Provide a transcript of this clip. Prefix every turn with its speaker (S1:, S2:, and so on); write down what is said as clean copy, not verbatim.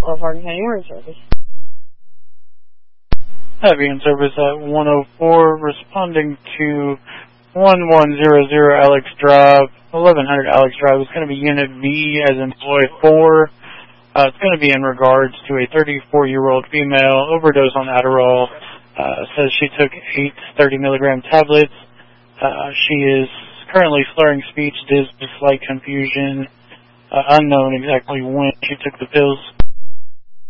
S1: or Hardin County Morning Service.
S2: Heavy in service at 104, responding to 1100 Alex Drive, 1100 Alex Drive. It's going to be Unit V as employee 4. It's going to be in regards to a 34-year-old female overdose on Adderall. Says she took 8 30-milligram tablets. She is currently slurring speech, dizziness, slight confusion, unknown exactly when she took the pills.